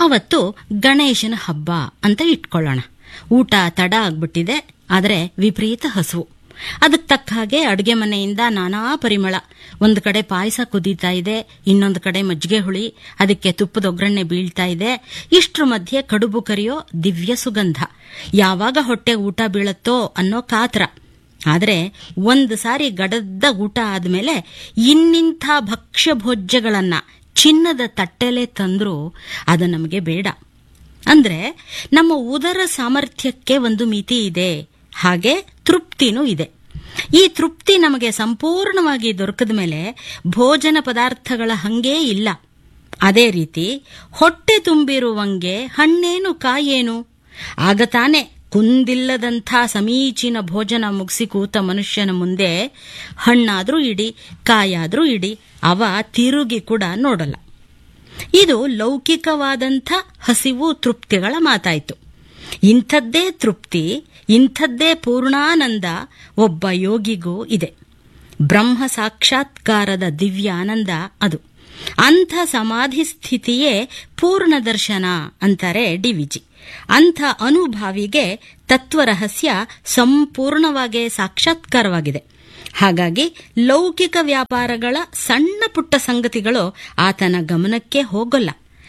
ಅವತ್ತು ಗಣೇಶನ ಹಬ್ಬ ಅಂತ ಇಟ್ಕೊಳ್ಳೋಣ. ಊಟ ತಡ ಆಗ್ಬಿಟ್ಟಿದೆ, ಆದರೆ ವಿಪರೀತ ಹಸುವು. ಅದಕ್ಕೆ ತಕ್ಕ ಹಾಗೆ ಅಡುಗೆ ಮನೆಯಿಂದ ನಾನಾ ಪರಿಮಳ. ಒಂದು ಕಡೆ ಪಾಯಸ ಕುದೀತಾ ಇದೆ, ಇನ್ನೊಂದು ಕಡೆ ಮಜ್ಜಿಗೆ ಹುಳಿ, ಅದಕ್ಕೆ ತುಪ್ಪದ ಒಗ್ಗರಣೆ ಬೀಳ್ತಾ ಇದೆ. ಇಷ್ಟ್ರ ಮಧ್ಯೆ ಕಡುಬು ಕರಿಯೋ ದಿವ್ಯ ಸುಗಂಧ. ಯಾವಾಗ ಹೊಟ್ಟೆ ಊಟ ಬೀಳತ್ತೋ ಅನ್ನೋ ಕಾತರ. ಆದರೆ ಒಂದು ಸಾರಿ ಗಡದ್ದ ಊಟ ಆದ್ಮೇಲೆ ಇನ್ನಿಂಥ ಭಕ್ಷ್ಯ ಭೋಜ್ಯಗಳನ್ನ ಚಿನ್ನದ ತಟ್ಟೆಲೆ ತಂದ್ರೂ ಅದು ನಮಗೆ ಬೇಡ. ಅಂದ್ರೆ ನಮ್ಮ ಉದರ ಸಾಮರ್ಥ್ಯಕ್ಕೆ ಒಂದು ಮಿತಿ ಇದೆ, ಹಾಗೆ ತೃಪ್ತಿನೂ ಇದೆ. ಈ ತೃಪ್ತಿ ನಮಗೆ ಸಂಪೂರ್ಣವಾಗಿ ದೊರಕದ ಮೇಲೆ ಭೋಜನ ಪದಾರ್ಥಗಳ ಹಂಗೇ ಇಲ್ಲ. ಅದೇ ರೀತಿ ಹೊಟ್ಟೆ ತುಂಬಿರುವಂಗೆ ಹಣ್ಣೇನು ಕಾಯೇನು. ಆಗ ತಾನೆ ಕುಂದಿಲ್ಲದಂಥ ಸಮೀಚೀನ ಭೋಜನ ಮುಗಿಸಿ ಕೂತ ಮನುಷ್ಯನ ಮುಂದೆ ಹಣ್ಣಾದ್ರೂ ಇಡಿ, ಕಾಯಾದ್ರೂ ಇಡಿ, ಅವ ತಿರುಗಿ ಕೂಡ ನೋಡಲ್ಲ. ಇದು ಲೌಕಿಕವಾದಂಥ ಹಸಿವು ತೃಪ್ತಿಗಳ ಮಾತಾಯ್ತು. ಇಂಥದ್ದೇ ತೃಪ್ತಿ, ಇಂಥದ್ದೇ ಪೂರ್ಣಾನಂದ ಒಬ್ಬ ಯೋಗಿಗೂ ಇದೆ. ಬ್ರಹ್ಮ ಸಾಕ್ಷಾತ್ಕಾರದ ದಿವ್ಯ ಆನಂದ ಅದು. ಅಂಥ ಸಮಾಧಿ ಸ್ಥಿತಿಯೇ ಪೂರ್ಣ ದರ್ಶನ ಅಂತಾರೆ ಡಿವಿಜಿ. ಅಂಥ ಅನುಭಾವಿಗೆ ತತ್ವರಹಸ್ಯ ಸಂಪೂರ್ಣವಾಗಿ ಸಾಕ್ಷಾತ್ಕಾರವಾಗಿದೆ. ಹಾಗಾಗಿ ಲೌಕಿಕ ವ್ಯಾಪಾರಗಳ ಸಣ್ಣ ಪುಟ್ಟ ಸಂಗತಿಗಳು ಆತನ ಗಮನಕ್ಕೆ ಹೋಗಲ್ಲ.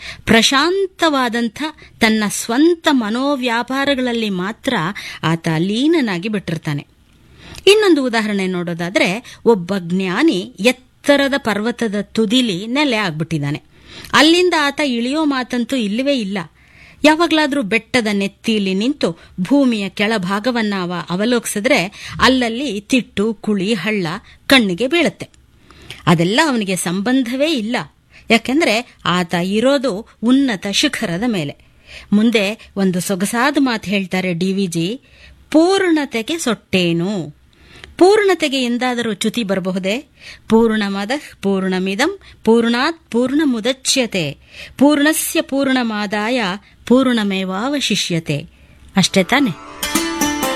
ಪ್ರಶಾಂತವಾದಂಥ ತನ್ನ ಸ್ವಂತ ಮನೋವ್ಯಾಪಾರಗಳಲ್ಲಿ ಮಾತ್ರ ಆತ ಲೀನನಾಗಿ ಬಿಟ್ಟಿರ್ತಾನೆ. ಇನ್ನೊಂದು ಉದಾಹರಣೆ ನೋಡೋದಾದ್ರೆ, ಒಬ್ಬ ಜ್ಞಾನಿ ಎತ್ತರದ ಪರ್ವತದ ತುದಿಲಿ ನೆಲೆ ಆಗ್ಬಿಟ್ಟಿದ್ದಾನೆ. ಅಲ್ಲಿಂದ ಆತ ಇಳಿಯೋ ಮಾತಂತೂ ಇಲ್ಲವೇ ಇಲ್ಲ. ಯಾವಾಗ್ಲಾದ್ರೂ ಬೆಟ್ಟದ ನೆತ್ತಿಲಿ ನಿಂತು ಭೂಮಿಯ ಕೆಳಭಾಗವನ್ನ ಅವಲೋಕಿಸಿದ್ರೆ ಅಲ್ಲಲ್ಲಿ ತಿಟ್ಟು, ಕುಳಿ, ಹಳ್ಳ ಕಣ್ಣಿಗೆ ಬೀಳುತ್ತೆ. ಅದೆಲ್ಲ ಅವನಿಗೆ ಸಂಬಂಧವೇ ಇಲ್ಲ. ಯಾಕೆಂದ್ರೆ ಆತ ಇರೋದು ಉನ್ನತ ಶಿಖರದ ಮೇಲೆ. ಮುಂದೆ ಒಂದು ಸೊಗಸಾದ ಮಾತು ಹೇಳ್ತಾರೆ ಡಿವಿಜಿ, ಪೂರ್ಣತೆಗೆ ಸೊಟ್ಟೇನು. ಪೂರ್ಣತೆಗೆ ಎಂದಾದರೂ ಚ್ಯುತಿ ಬರಬಹುದೇ? ಪೂರ್ಣಮದಃ ಪೂರ್ಣಮಿದಂ ಪೂರ್ಣಾತ್ ಪೂರ್ಣಮುದಚ್ಯತೆ ಪೂರ್ಣಸ್ಯ ಪೂರ್ಣಮಾದಾಯ ಪೂರ್ಣಮೇವಾವಶಿಷ್ಯತೆ. ಅಷ್ಟೇ ತಾನೆ?